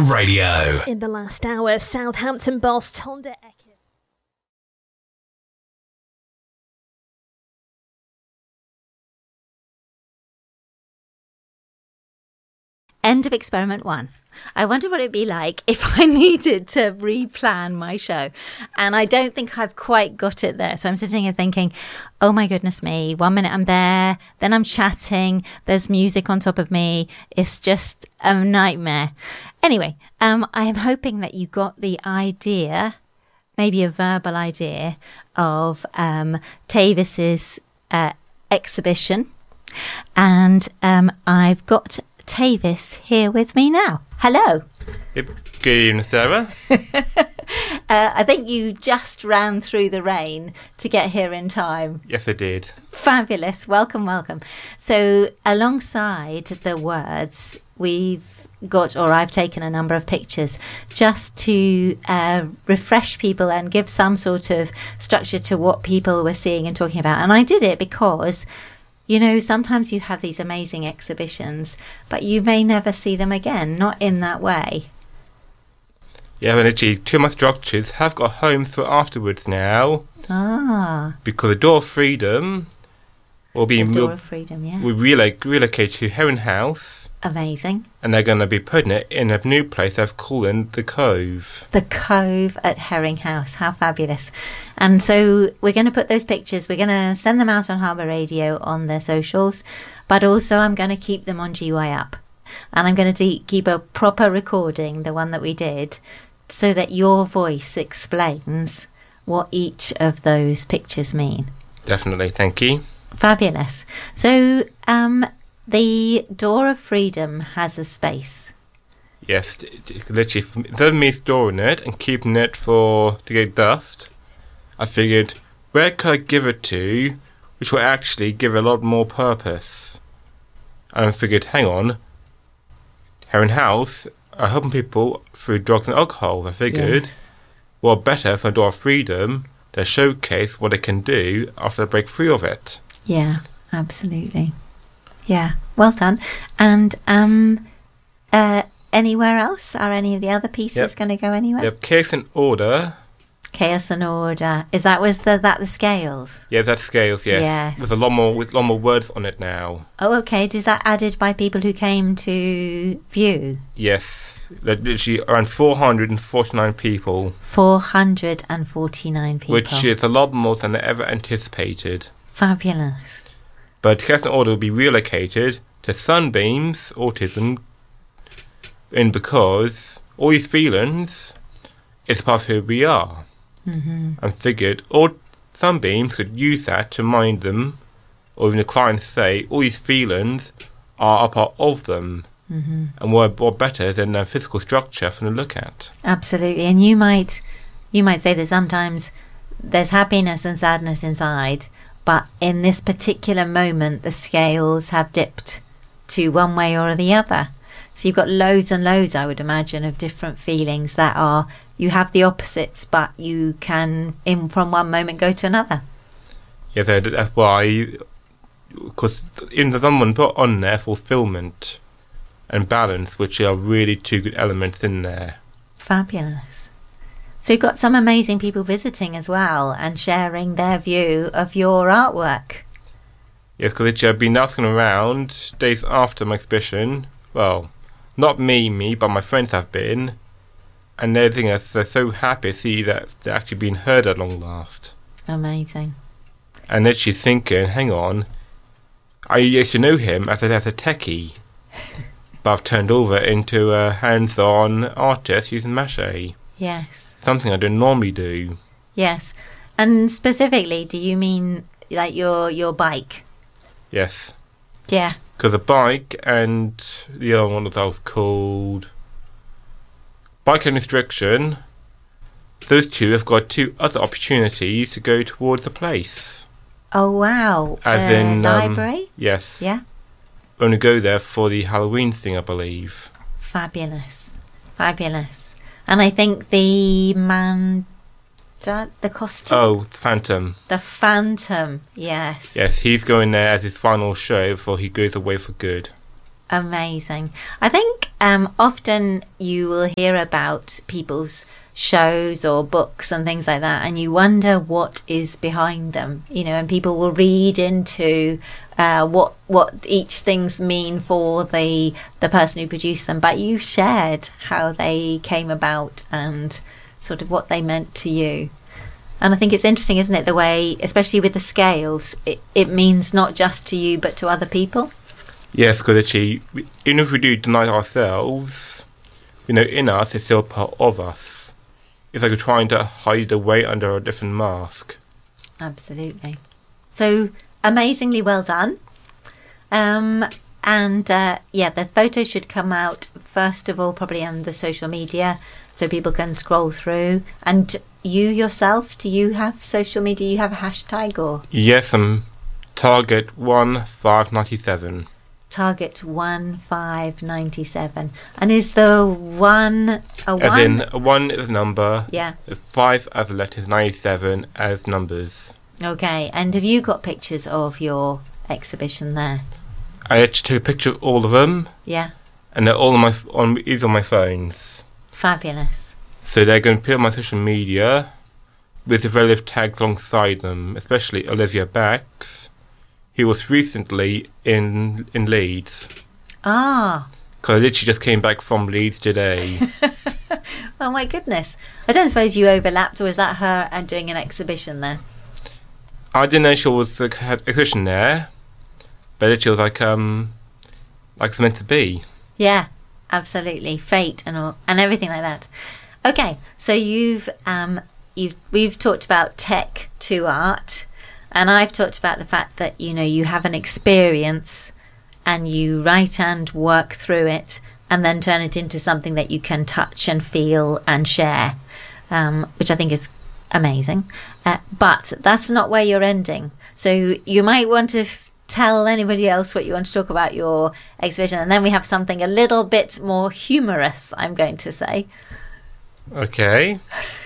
Radio. In the last hour, Southampton boss Tonda Eke. End of experiment 1. I wonder what it'd be like if I needed to replan my show. And I don't think I've quite got it there. So I'm sitting here thinking, oh my goodness me, 1 minute I'm there, then I'm chatting, there's music on top of me. It's just a nightmare. Anyway, I am hoping that you got the idea, maybe a verbal idea of Tavis's exhibition. And I've got Tavis here with me now. Hello. Good evening, Sarah. I think you just ran through the rain to get here in time. Yes, I did. Fabulous. Welcome, welcome. So alongside the words, I've taken a number of pictures just to refresh people and give some sort of structure to what people were seeing and talking about. And I did it because, you know, sometimes you have these amazing exhibitions, but you may never see them again, not in that way. Yeah, and actually, two of my structures have got homes for afterwards now. Ah. Because the Door of Freedom will be relocated to Heron House. Amazing. And they're going to be putting it in a new place they've called the Cove. The Cove at Herring House. How fabulous. And so we're going to put those pictures, we're going to send them out on Harbour Radio on their socials, but also I'm going to keep them on GY Up. And I'm going to keep a proper recording, the one that we did, so that your voice explains what each of those pictures mean. Definitely, thank you. Fabulous. So, the Door of Freedom has a space. Yes, literally, instead of me storing it and keeping it to get dust, I figured, where could I give it to, which will actually give it a lot more purpose? And I figured, hang on, Heron House are helping people through drugs and alcohol. I figured, well, better for a Door of Freedom to showcase what they can do after they break free of it. Yeah, absolutely. Yeah, well done. And anywhere else? Are any of the other pieces going to go anywhere? Yep, Chaos and Order. Chaos and Order. Is that the scales? Yeah, that's scales. Yes. Yes. With a lot more words on it now. Oh, okay. Is that added by people who came to view? Yes, literally around 449 people. 449 people, which is a lot more than I ever anticipated. Fabulous. But Chaos and Order will be relocated to Sunbeam's Autism, and because all these feelings is part of who we are. Mm-hmm. And figured all Sunbeams could use that to mind them, or even the clients say all these feelings are a part of them. Mm-hmm. And what better than a physical structure for them to look at. Absolutely. And you might say that sometimes there's happiness and sadness inside, but in this particular moment the scales have dipped to one way or the other. So you've got loads and loads, I would imagine, of different feelings that are, you have the opposites, but you can, from one moment, go to another. Yeah, that's why, because in the someone put on there fulfillment and balance, which are really two good elements in there. Fabulous. So you've got some amazing people visiting as well and sharing their view of your artwork. Yes, because I've been asking around days after my exhibition. Well, not me, but my friends have been. And they're so happy to see that they're actually being heard at long last. Amazing. And actually thinking, hang on, I used to know him as a techie, but I've turned over into a hands-on artist using mache. Yes. Something I don't normally do. Yes. And specifically, do you mean like your bike? Yes. Yeah. Because the bike and the other one that was called Bike and Restriction, those two have got two other opportunities to go towards the place. Oh, wow. As in library? Yes. Yeah. We're going to go there for the Halloween thing, I believe. Fabulous. Fabulous. And I think the costume? Oh, Phantom. The Phantom, yes. Yes, he's going there as his final show before he goes away for good. Amazing. I think often you will hear about people's shows or books and things like that, and you wonder what is behind them, and people will read into what each things mean for the person who produced them. But you shared how they came about and sort of what they meant to you. And I think it's interesting, isn't it, the way, especially with the scales, it means not just to you but to other people. Yes, because actually, even if we do deny ourselves, in us, it's still part of us. It's like we're trying to hide away under a different mask. Absolutely. So, amazingly well done. The photo should come out, first of all, probably on the social media, so people can scroll through. And you yourself, do you have social media? You have a hashtag or? Yes, Target 1597. Target 1597. And is the one a one? As in, 1 is a number. Yeah. 5 as a letter, 97 as numbers. Okay. And have you got pictures of your exhibition there? I actually took a picture of all of them. Yeah. And they're all on my phones. Fabulous. So they're going to appear on my social media with the relative tags alongside them, especially Olivia Bax, who was recently in Leeds. Ah. Because I literally just came back from Leeds today. Oh my goodness. I don't suppose you overlapped, or was that her and doing an exhibition there? I didn't know she was had an exhibition there, but literally was like it's meant to be. Yeah, absolutely. Fate and all, and everything like that. Okay, so we've talked about tech to art, and I've talked about the fact that you have an experience and you write and work through it and then turn it into something that you can touch and feel and share, which I think is amazing. But that's not where you're ending. So you might want to tell anybody else what you want to talk about your exhibition, and then we have something a little bit more humorous, I'm going to say. Okay.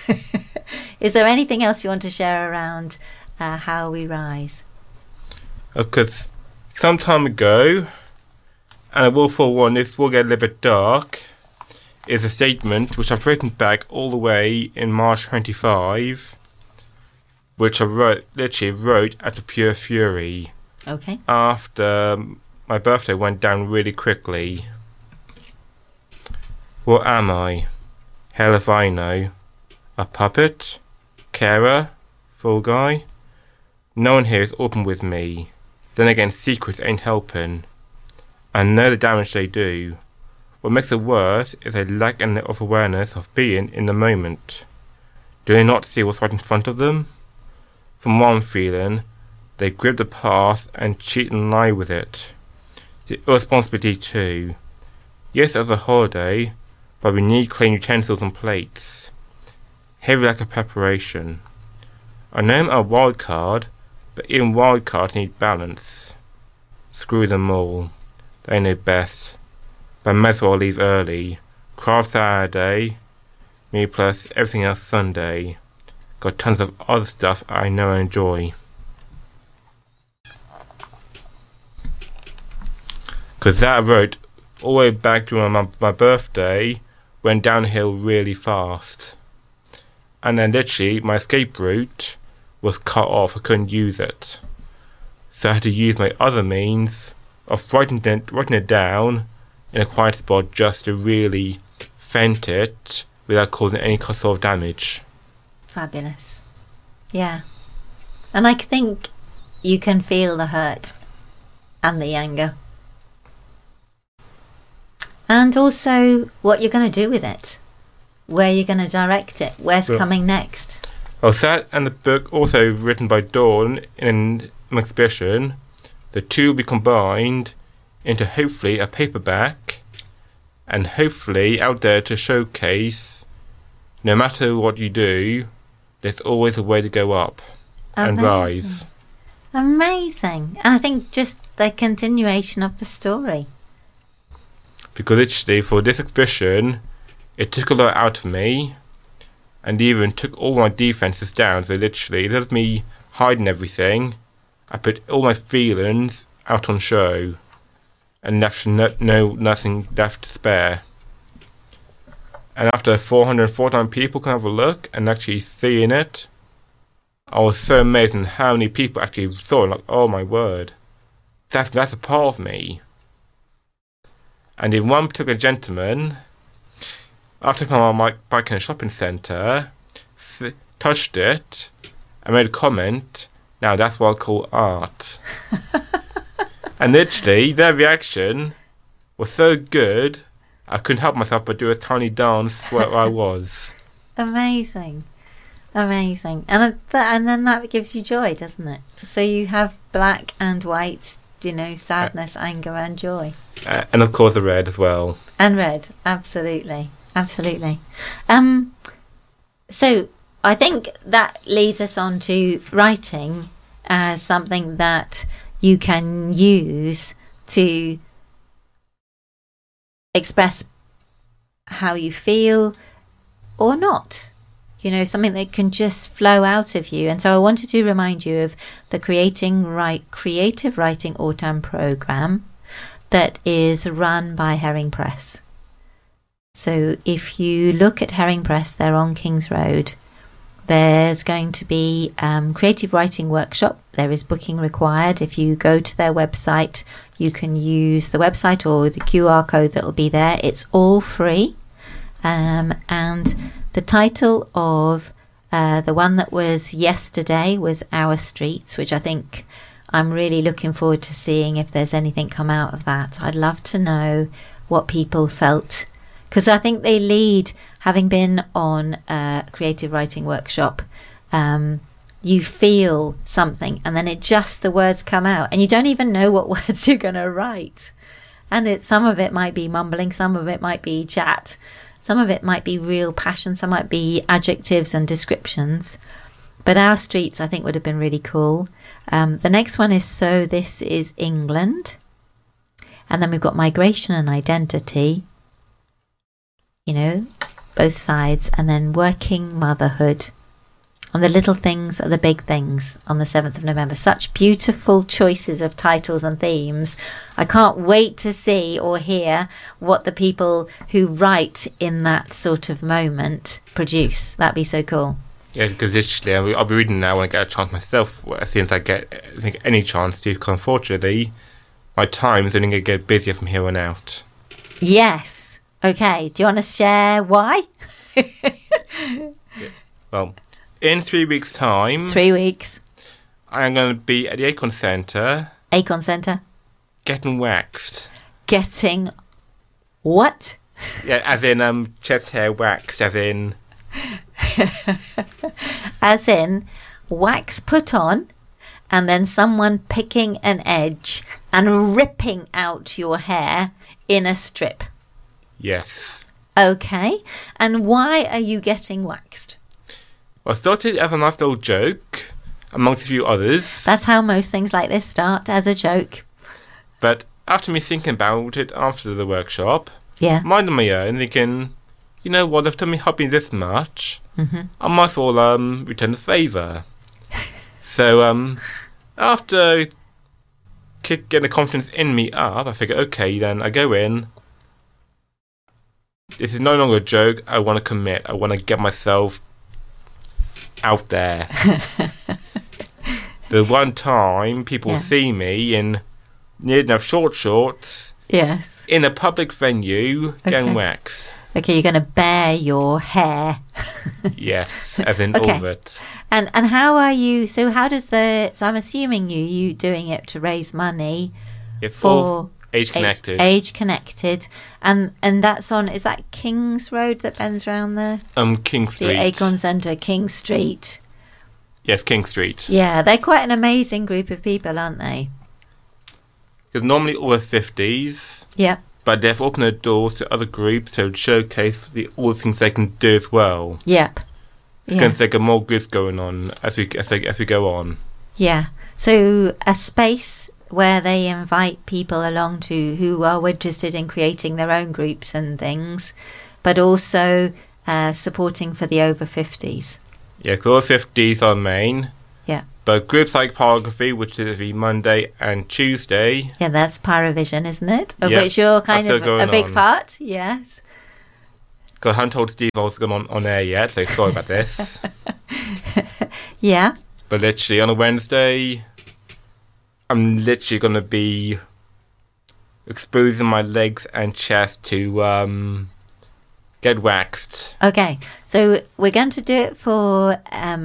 Is there anything else you want to share around How We Rise? Because some time ago, and I will forewarn, this will get a little bit dark, is a statement which I've written back all the way in March 25, which I literally wrote out of pure fury. Okay. After my birthday went down really quickly. What am I? Hell if I know. A puppet? Carer? Fool guy? No one here is open with me. Then again, secrets ain't helping. I know the damage they do. What makes it worse is they lack of awareness of being in the moment. Do they not see what's right in front of them? From what I'm feeling, they grip the past and cheat and lie with it. The irresponsibility too. Yes, as a holiday, but we need clean utensils and plates. Heavy lack of preparation. I know I'm a wild card, but even wild cards need balance. Screw them all. They know best. But I might as well leave early. Craft Saturday, me plus everything else Sunday. Got tons of other stuff I know I enjoy. Because that I wrote all the way back during my birthday went downhill really fast. And then literally my escape route was cut off. I couldn't use it. So I had to use my other means of writing it down in a quiet spot just to really vent it without causing any sort of damage. Fabulous. Yeah. And I think you can feel the hurt and the anger. And also what you're going to do with it. Where you're going to direct it. Where's coming next. Well, that and the book also written by Dawn in an exhibition. The two will be combined into hopefully a paperback and hopefully out there to showcase no matter what you do, there's always a way to go up and rise. Amazing. And I think just the continuation of the story. Because literally for this exhibition, it took a lot out of me and even took all my defences down. So literally, instead of me hiding everything, I put all my feelings out on show. and nothing left to spare. And after 449 people can have a look and actually seeing it, I was so amazed at how many people actually saw it. Like, oh my word, that's a part of me. And in one particular gentleman, after coming on my bike in a shopping centre, touched it and made a comment. Now that's what I call art. And literally, their reaction was so good, I couldn't help myself but do a tiny dance where I was. Amazing. And then that gives you joy, doesn't it? So you have black and white, sadness, anger and joy. And of course the red as well. And red, absolutely. So I think that leads us on to writing as something that you can use to express how you feel or not. Something that can just flow out of you. And so I wanted to remind you of the Creative Writing Autumn Programme that is run by Herring Press. So if you look at Herring Press, they're on King's Road. There's going to be creative writing workshop. There is booking required. If you go to their website, you can use the website or the QR code that will be there. It's all free. And the title of the one that was yesterday was Our Streets, which I think I'm really looking forward to seeing if there's anything come out of that. I'd love to know what people felt, because I think they lead, having been on a creative writing workshop, you feel something and then the words come out and you don't even know what words you're going to write. And some of it might be mumbling, some of it might be chat, some of it might be real passion, some might be adjectives and descriptions. But Our Streets, I think, would have been really cool. The next one is So This Is England. And then we've got Migration and Identity. Both sides. And then Working Motherhood. And the little things are the big things on the 7th of November. Such beautiful choices of titles and themes. I can't wait to see or hear what the people who write in that sort of moment produce. That'd be so cool. Yeah, because literally, I'll be reading now when I get a chance myself, as soon as I think any chance to, because unfortunately, my time is only going to get busier from here on out. Yes. Okay, do you want to share why? Well, in 3 weeks' time... 3 weeks. I am going to be at the Acorn Centre. Acorn Centre? Getting waxed. Getting what? Yeah, as in chest hair waxed, as in... As in wax put on and then someone picking an edge and ripping out your hair in a strip. Yes. Okay. And why are you getting waxed? Well, I started as a nice little joke amongst a few others. That's how most things like this start, as a joke. But after me thinking about it after the workshop, minding my own, thinking, you know what, they've done me helping this much, I might as well return the favour. So after getting the confidence in me up, I figure, okay, then I go in. This is no longer a joke. I want to commit. I want to get myself out there. The one time people see me in near enough short shorts, in a public venue, getting waxed. Okay, you're going to bare your hair. Yes, as in all of it. And how are you? So how does so I'm assuming you doing it to raise money for Age Connected. Age Connected, and that's on. Is that King's Road that bends around there? King Street. The Acorn Centre, King Street. Yes, King Street. Yeah, they're quite an amazing group of people, aren't they? Because normally all the 50s. Yeah. But they've opened their doors to other groups to showcase all the things they can do as well. Yep. It's going to get more goods going on as we go on. Yeah. So a space where they invite people along to who are interested in creating their own groups and things, but also supporting for the over 50s. Yeah, because over 50s are main. Yeah. But group psychography, which is every Monday and Tuesday. Yeah, that's Pyrovision, isn't it? Of Yep, which you're kind that's of still a going big on. part. Yes. Because I haven't told Steve I was going on air yet, so sorry about this. Yeah. But literally on a Wednesday, I'm literally going to be exposing my legs and chest to get waxed. Okay. So we're going to do it for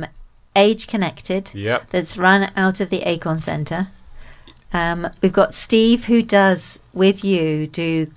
Age Connected. Yep. That's run out of the Acorn Centre. We've got Steve who does with you do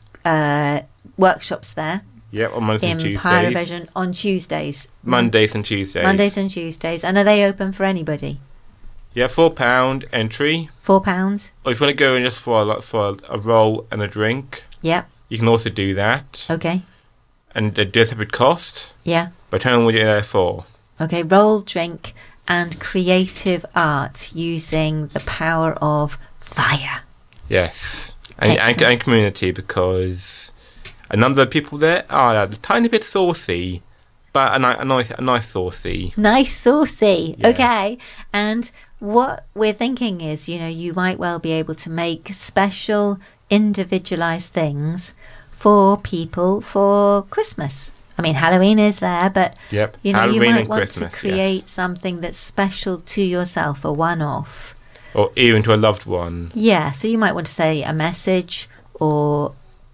workshops there Yep, on Mondays in and Tuesdays. Pyrovision on Tuesdays. Mondays and Tuesdays. Mondays and Tuesdays. And are they open for anybody? Yeah, £4 entry. £4? Or if you want to go in just for a roll and a drink, Yep. you can also do that. Okay. And they do a separate cost. Yeah. But tell them what you're there for. Okay. Roll, drink, and creative art using the power of fire. Yes. And Excellent. community, because a number of people there are a tiny bit saucy, but a nice saucy. Nice, saucy. Yeah. Okay. And what we're thinking is, you might well be able to make special, individualized things for people for Christmas. I mean, Halloween is there, but Yep. you Halloween might and want Christmas, to create something that's special to yourself, a one-off. yes. Or even to a loved one. Yeah, so you might want to say a message or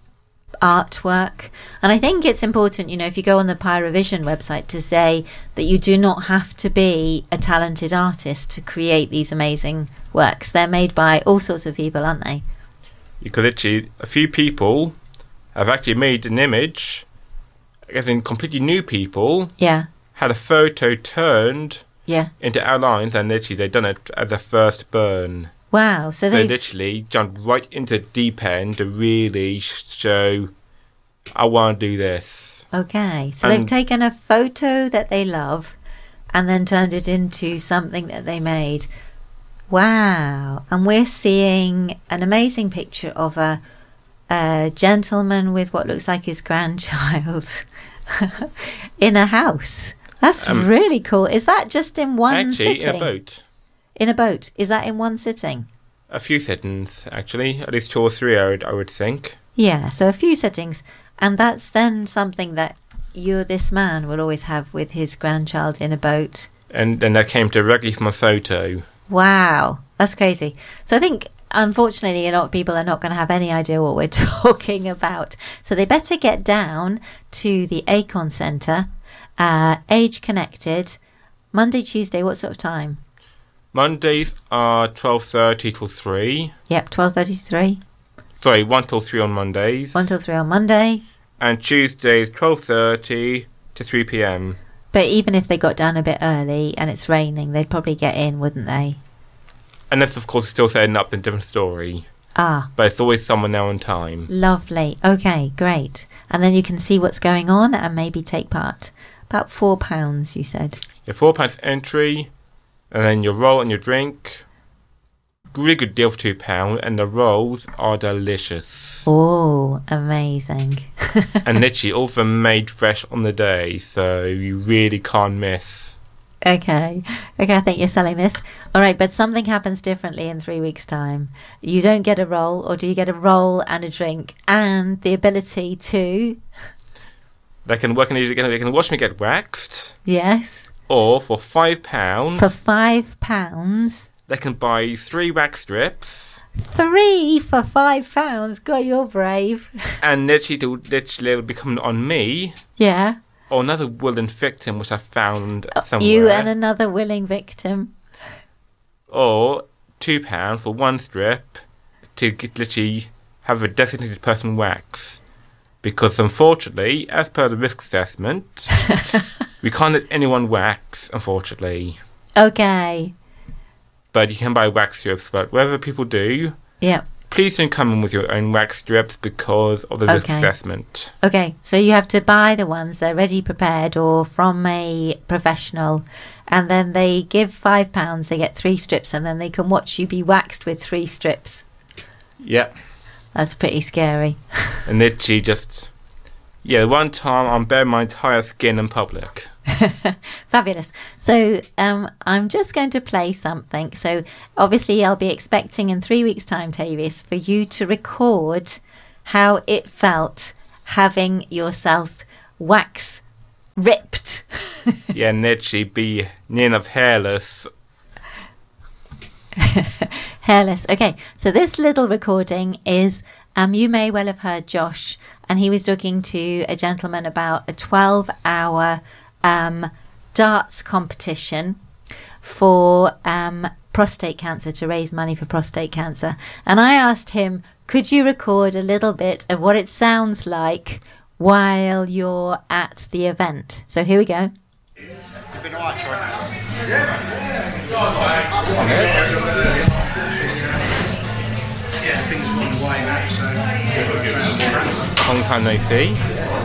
artwork. And I think it's important, if you go on the Pyrovision website, to say that you do not have to be a talented artist to create these amazing works. They're made by all sorts of people, aren't they? Because literally, a few people have actually made an image, as in completely new people, Yeah, had a photo turned yeah. into outlines, and literally they'd done it as a first burn. Wow, so They they've... literally jumped right into the deep end to really show, I want to do this. Okay, so they've And- taken a photo that they love and then turned it into something that they made. Wow. And we're seeing an amazing picture of a gentleman with what looks like his grandchild in a house. That's really cool. Is that just in one Actually, sitting? in a boat. In a boat. Is that in one sitting? A few sittings, actually. At least 2 or 3, I would think. Yeah, so a few sittings. And that's then something that this man will always have with his grandchild in a boat. And then that came directly from a photo. Wow, that's crazy. So I think, unfortunately, a lot of people are not going to have any idea what we're talking about. So they better get down to the Acorn Centre, Age Connected, Monday, Tuesday, what sort of time? Mondays are 12:30 till 3. Yep, 12:33. Sorry, 1 till 3 on Mondays. 1 till 3 on Monday. And Tuesdays, 12:30 to 3 p.m. But even if they got down a bit early and it's raining, they'd probably get in, wouldn't they? And that's, of course, still setting up a different story. Ah, But it's always someone now on time. lovely. Okay, great. And then you can see what's going on and maybe take part. About £4, you said. Your £4 entry, and then your roll and your drink. Really good deal for £2, and the rolls are delicious. Oh, amazing. And literally all of them made fresh on the day, so you really can't miss. Okay, I think you're selling this. All right, but something happens differently in 3 weeks' time. You don't get a roll, or do you get a roll and a drink and the ability to... They can watch me get waxed, Yes, or for £5, for £5. they can buy 3 wax strips, 3 for £5. God, you're brave. and it'll become on me, Yeah, or another woolen victim which I found somewhere. you and another willing victim. Or £2 for 1 strip to literally have a designated person wax. Because unfortunately, as per the risk assessment, we can't let anyone wax, unfortunately. Okay, But you can buy wax strips. But whatever people do, yeah. please don't come in with your own wax strips because of the risk Okay. assessment. Okay, so you have to buy the ones, they're ready prepared or from a professional, and then they give £5, they get 3 strips, and then they can watch you be waxed with 3 strips. Yeah. That's pretty scary. And literally just, Yeah, one time I'm bare my entire skin in public. Fabulous. So I'm just going to play something. So obviously I'll be expecting in 3 weeks' time, Tavis, for you to record how it felt having yourself wax ripped. Yeah, literally be near enough hairless. Hairless. Okay, so this little recording is, you may well have heard Josh, and he was talking to a gentleman about a 12-hour darts competition for prostate cancer, to raise money for prostate cancer. And I asked him, could you record a little bit of what it sounds like while you're at the event? So here we go. Long time no see.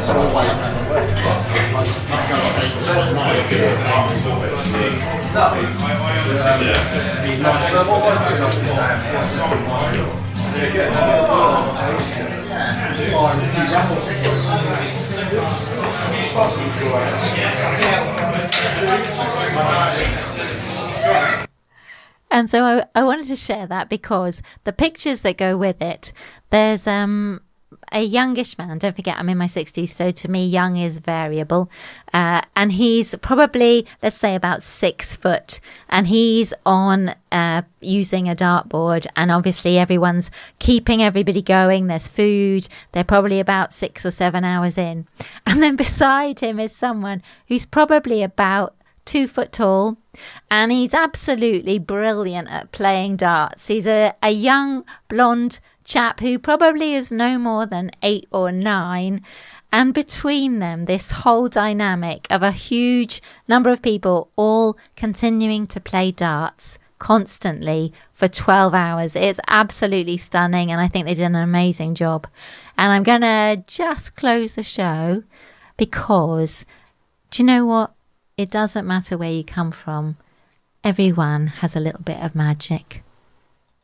And so I wanted to share that because the pictures that go with it, there's a youngish man. Don't forget, I'm in my 60s, so to me, young is variable. And he's probably, let's say, about 6 foot. And he's on using a dartboard. And obviously, everyone's keeping everybody going. There's food. They're probably about 6 or 7 hours in. And then beside him is someone who's probably about 2 foot tall, and he's absolutely brilliant at playing darts. He's a young blonde chap who probably is no more than 8 or 9, and between them this whole dynamic of a huge number of people all continuing to play darts constantly for 12 hours. It's absolutely stunning, and I think they did an amazing job. And I'm gonna just close the show because, do you know what? It doesn't matter where you come from. Everyone has a little bit of magic.